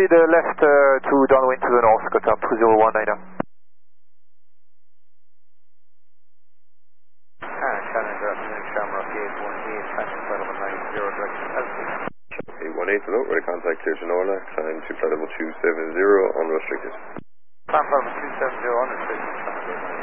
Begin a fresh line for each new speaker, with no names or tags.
proceed left to downwind to the north, Qatar 2019.
Challenger afternoon, Shamrock 818, traffic flight level 90, direction altitude.
818, hello, ready contact clear to Norla, climb to flight level 270, unrestricted.
Climb flight level 270, unrestricted.